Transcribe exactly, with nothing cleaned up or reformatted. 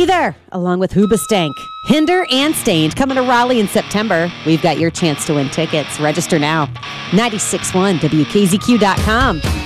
be there, along with Hoobastank, Hinder, and Stained, coming to Raleigh in September. We've got your chance to win tickets. Register now. nine six one W K Z Q dot com.